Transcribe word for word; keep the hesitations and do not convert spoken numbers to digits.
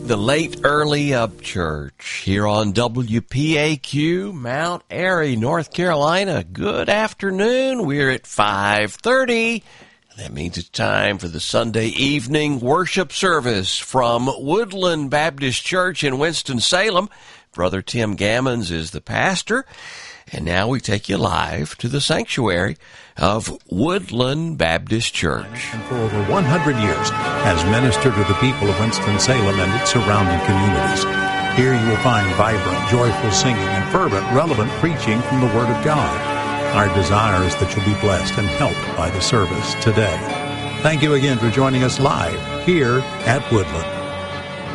the late early up church here on W P A Q, Mount Airy, North Carolina. Good afternoon. We're at five thirty. That means it's time for the Sunday evening worship service from Woodland Baptist Church in Winston-Salem. Brother Tim Gammons is the pastor. And now we take you live to the sanctuary of Woodland Baptist Church. And for over one hundred years has ministered to the people of Winston-Salem and its surrounding communities. Here you will find vibrant, joyful singing and fervent, relevant preaching from the Word of God. Our desire is that you'll be blessed and helped by the service today. Thank you again for joining us live here at Woodland.